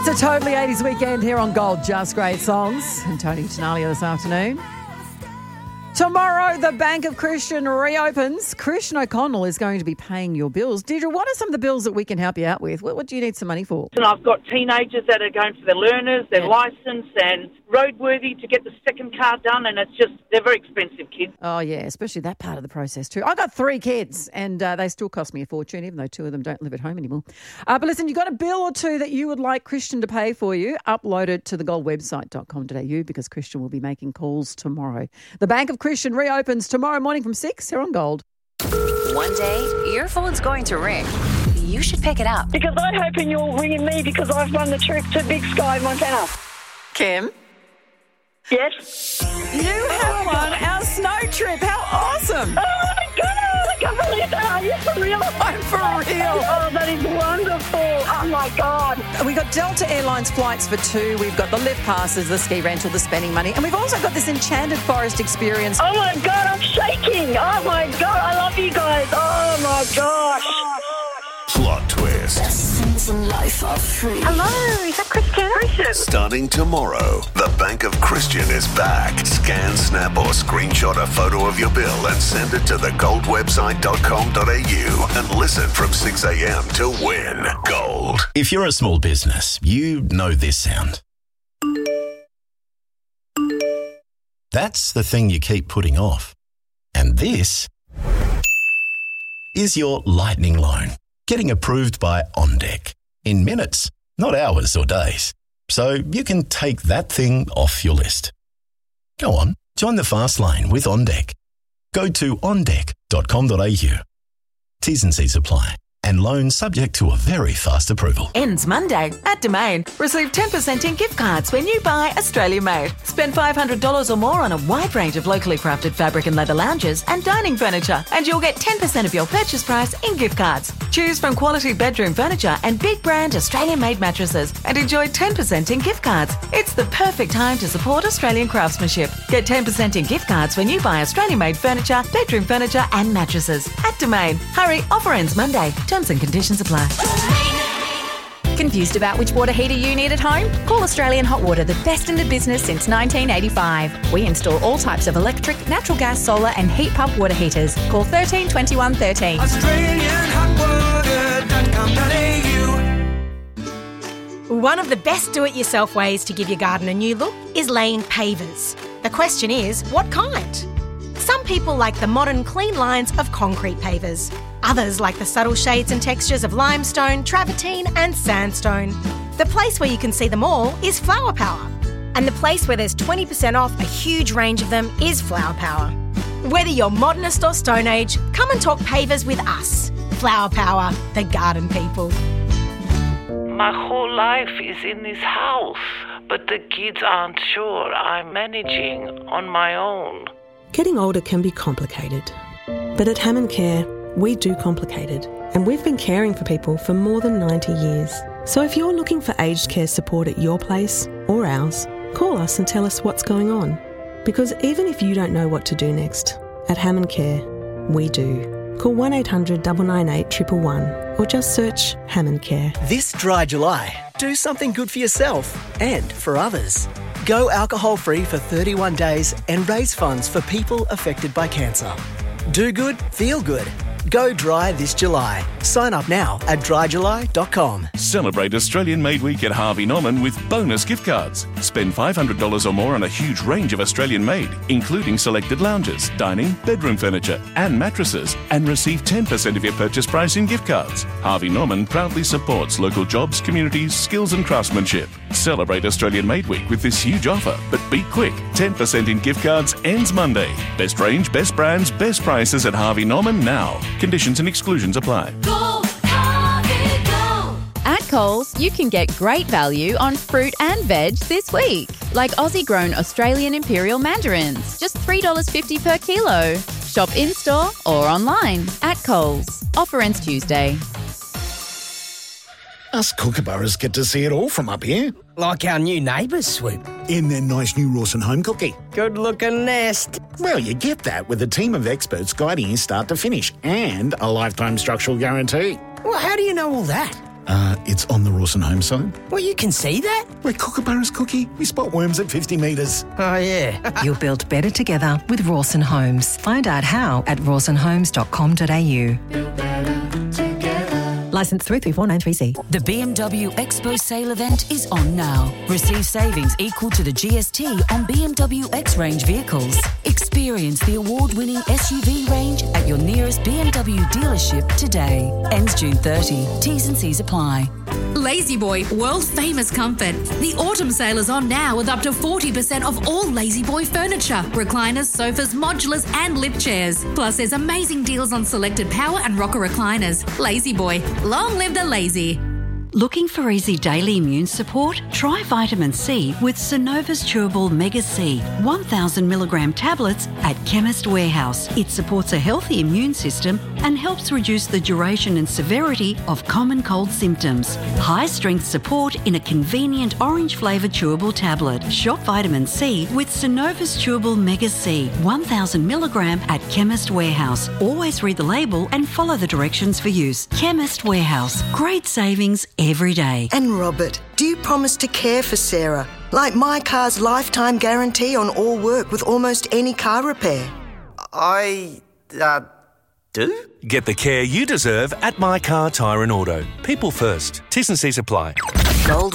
It's a totally 80s weekend here on Gold. Just great songs. And Tony Tenalia this afternoon. Tomorrow, the Bank of Christian reopens. Christian O'Connell is going to be paying your bills. Deirdre, what are some of the bills that we can help you out with? What do you need some money for? And I've got teenagers that are going for their learners, their licence and roadworthy to get the second car done, and they're very expensive kids. Oh, yeah, especially that part of the process too. I've got 3 kids and they still cost me a fortune, even though 2 of them don't live at home anymore. But listen, you've got a bill or 2 that you would like Christian to pay for you. Upload it to thegoldwebsite.com.au because Christian will be making calls tomorrow. The Bank of Christian reopens tomorrow morning from 6 here on Gold. One day, your phone's going to ring. You should pick it up. Because I'm hoping you're ringing me because I've won the trip to Big Sky, Montana. Kim? Yes? You have won our snow trip. How awesome. Oh, my God. I can't believe that. Are you for real? I'm for real. Oh, that is wonderful. Oh, my God. We got Delta Airlines flights for 2. We've got the lift passes, the ski rental, the spending money. And we've also got this enchanted forest experience. Oh, my God. I'm shaking. Oh, my God. I love you guys. Oh, my gosh. Plot twist. Life are free. Hello, is that Christian? Starting tomorrow, the Bank of Christian is back. Scan, snap or screenshot a photo of your bill and send it to thegoldwebsite.com.au and listen from 6 a.m. to win gold. If you're a small business, you know this sound. That's the thing you keep putting off. And this is your lightning loan, getting approved by OnDeck in minutes, not hours or days. So you can take that thing off your list. Go on, join the fast lane with OnDeck. Go to ondeck.com.au. T's and C's apply. And loan subject to a very fast approval. Ends Monday at Domain. Receive 10% in gift cards when you buy Australia Made. Spend $500 or more on a wide range of locally crafted fabric and leather lounges and dining furniture, and you'll get 10% of your purchase price in gift cards. Choose from quality bedroom furniture and big brand Australian Made mattresses and enjoy 10% in gift cards. It's the perfect time to support Australian craftsmanship. Get 10% in gift cards when you buy Australian Made furniture, bedroom furniture and mattresses at Domain. Hurry, offer ends Monday. Terms and conditions apply. Confused about which water heater you need at home? Call Australian Hot Water, the best in the business since 1985. We install all types of electric, natural gas, solar and heat pump water heaters. Call 13 21 13. AustralianHotWater.com.au. One of the best do-it-yourself ways to give your garden a new look is laying pavers. The question is, what kind? Some people like the modern clean lines of concrete pavers. Others like the subtle shades and textures of limestone, travertine and sandstone. The place where you can see them all is Flower Power. And the place where there's 20% off a huge range of them is Flower Power. Whether you're modernist or Stone Age, come and talk pavers with us. Flower Power, the garden people. My whole life is in this house, but the kids aren't sure I'm managing on my own. Getting older can be complicated, but at Hammond Care, we do complicated, and we've been caring for people for more than 90 years. So if you're looking for aged care support at your place or ours, call us and tell us what's going on. Because even if you don't know what to do next, at Hammond Care, we do. Call 1800 998 111 or just search Hammond Care. This dry July, do something good for yourself and for others. Go alcohol-free for 31 days and raise funds for people affected by cancer. Do good, feel good. Go dry this July. Sign up now at dryjuly.com. Celebrate Australian Made Week at Harvey Norman with bonus gift cards. Spend $500 or more on a huge range of Australian Made, including selected lounges, dining, bedroom furniture and mattresses, and receive 10% of your purchase price in gift cards. Harvey Norman proudly supports local jobs, communities, skills and craftsmanship. Celebrate Australian Made Week with this huge offer, but be quick. 10% in gift cards ends Monday. Best range, best brands, best prices at Harvey Norman now. Conditions and exclusions apply. Go, Harvey, go! At Coles, you can get great value on fruit and veg this week. Like Aussie-grown Australian Imperial Mandarins, just $3.50 per kilo. Shop in-store or online at Coles. Offer ends Tuesday. Us kookaburras get to see it all from up here. Like our new neighbours, Swoop. In their nice new Rawson home cookie. Good-looking nest. Well, you get that with a team of experts guiding you start to finish and a lifetime structural guarantee. Well, how do you know all that? It's on the Rawson Home side. Well, you can see that? We're Kookaburras, Cookie. We spot worms at 50 metres. Oh, yeah. You'll build better together with Rawson Homes. Find out how at rawsonhomes.com.au. Licence 334930C. The BMW Expo sale event is on now. Receive savings equal to the GST on BMW X range vehicles. Experience the award-winning SUV range at your nearest BMW dealership today. Ends June 30. T's and C's apply. Lazy Boy, world-famous comfort. The autumn sale is on now with up to 40% off all Lazy Boy furniture, recliners, sofas, modulars and lift chairs. Plus, there's amazing deals on selected power and rocker recliners. Lazy Boy, long live the lazy. Looking for easy daily immune support? Try vitamin C with Synova's Chewable Mega C, 1,000 milligram tablets at Chemist Warehouse. It supports a healthy immune system and helps reduce the duration and severity of common cold symptoms. High-strength support in a convenient orange-flavoured chewable tablet. Shop vitamin C with Synova's Chewable Mega C, 1,000 milligram at Chemist Warehouse. Always read the label and follow the directions for use. Chemist Warehouse. Great savings every day. And Robert, do you promise to care for Sarah? Like My Car's lifetime guarantee on all work with almost any car repair. I do? Get the care you deserve at My Car Tyre and Auto. People first. T's and C's apply. Gold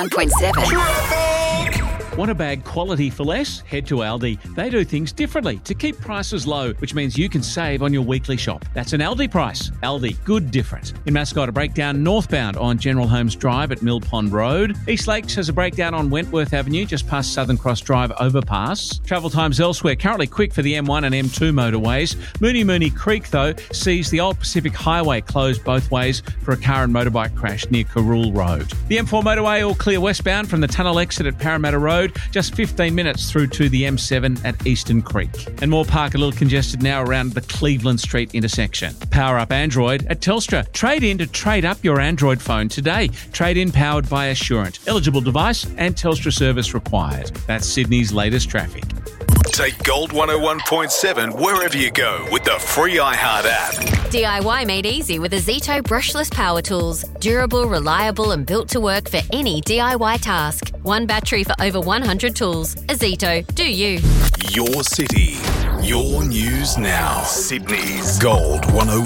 101.7. Want a bag quality for less? Head to Aldi. They do things differently to keep prices low, which means you can save on your weekly shop. That's an Aldi price. Aldi, good different. In Mascot, a breakdown northbound on General Holmes Drive at Mill Pond Road. East Lakes has a breakdown on Wentworth Avenue just past Southern Cross Drive overpass. Travel times elsewhere currently quick for the M1 and M2 motorways. Mooney Creek, though, sees the Old Pacific Highway closed both ways for a car and motorbike crash near Carrool Road. The M4 motorway all clear westbound from the tunnel exit at Parramatta Road. Just 15 minutes through to the M7 at Eastern Creek. And Moore Park a little congested now around the Cleveland Street intersection. Power up Android at Telstra. Trade in to trade up your Android phone today. Trade in powered by Assurant. Eligible device and Telstra service required. That's Sydney's latest traffic. Take Gold 101.7 wherever you go with the free iHeart app. DIY made easy with Azito brushless power tools. Durable, reliable and built to work for any DIY task. One battery for over 100 tools. Azito, do you. Your city, your news now. Sydney's Gold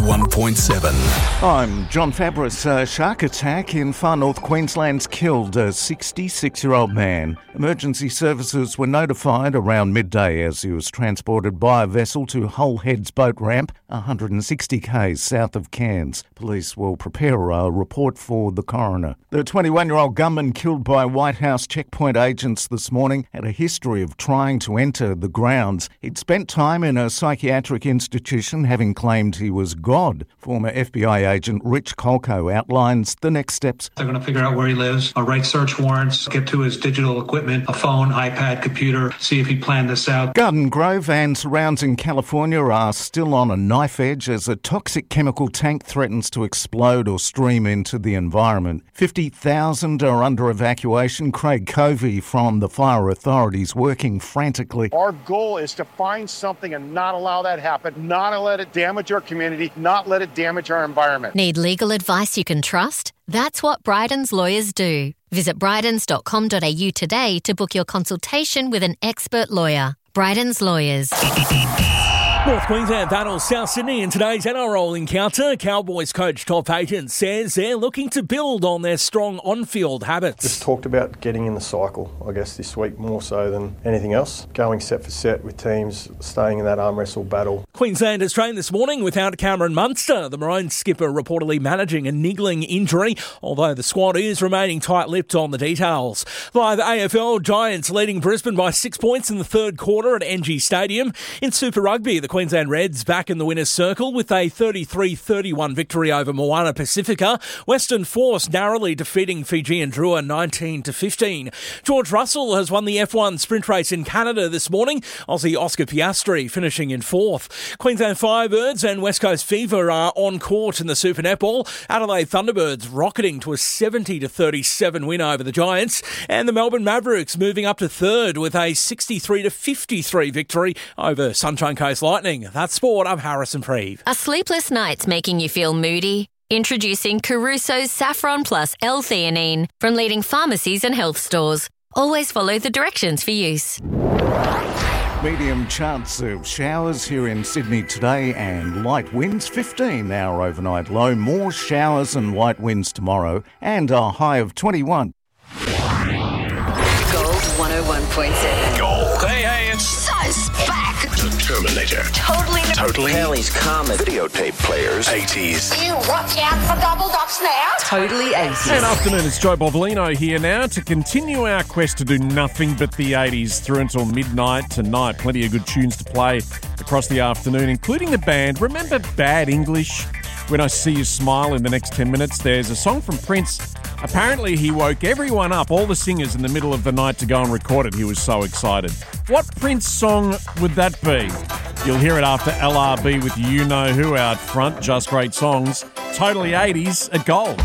101.7. I'm John Fabris. A shark attack in far north Queensland's killed a 66-year-old man. Emergency services were notified around midday as he was transported by a vessel to Hull Heads boat ramp, 160 k's south of Cairns. Police will prepare a report for the coroner. The 21-year-old gunman killed by White House checkpoint agents this morning had a history of trying to enter the grounds. He'd spent time in a psychiatric institution, having claimed he was God. Former FBI agent Rich Colco outlines the next steps. They're going to figure out where he lives, write search warrants, get to his digital equipment, a phone, iPad, computer, see if he planned this out. Garden Grove and surrounds in California are still on a knife edge as a toxic chemical tank threatens to explode or stream into the environment. 50,000 are under evacuation. Craig Covey from the fire authorities working frantically. Our goal is to find something and not allow that happen, not let it damage our community, not let it damage our environment. Need legal advice you can trust? That's what Bryden's lawyers do. Visit brydens.com.au today to book your consultation with an expert lawyer. Bryden's Lawyers. North Queensland battles South Sydney in today's NRL encounter. Cowboys coach Todd Payten says they're looking to build on their strong on-field habits. Just talked about getting in the cycle, I guess, this week more so than anything else. Going set for set with teams, staying in that arm wrestle battle. Queensland has trained this morning without Cameron Munster. The Maroons skipper reportedly managing a niggling injury, although the squad is remaining tight-lipped on the details. Live AFL, Giants leading Brisbane by 6 points in the third quarter at NG Stadium. In Super Rugby, the Queensland Reds back in the winner's circle with a 33-31 victory over Moana Pacifica. Western Force narrowly defeating Fijian Drua 19-15. George Russell has won the F1 sprint race in Canada this morning. Aussie Oscar Piastri finishing in fourth. Queensland Firebirds and West Coast Fever are on court in the Super Netball. Adelaide Thunderbirds rocketing to a 70-37 win over the Giants. And the Melbourne Mavericks moving up to third with a 63-53 victory over Sunshine Coast Lightning. That's sport. I'm Harrison Preeve. Are sleepless nights making you feel moody? Introducing Caruso's Saffron Plus L-theanine from leading pharmacies and health stores. Always follow the directions for use. Medium chance of showers here in Sydney today and light winds, 15 our overnight low. More showers and light winds tomorrow and a high of 21. Gold 101.7. Gold. Hey, it's Sus back. The Terminator. Totally. Kelly's Comet. Videotape players. 80s. You watch out for double dots now. Totally 80s. Good afternoon, it's Joe Bovolino here now to continue our quest to do nothing but the 80s through until midnight tonight. Plenty of good tunes to play across the afternoon, including the band. Remember Bad English? When I See You Smile in the next 10 minutes, there's a song from Prince. Apparently he woke everyone up, all the singers, in the middle of the night to go and record it. He was so excited. What Prince song would that be? You'll hear it after LRB with You Know Who out front. Just great songs. Totally 80s at Gold.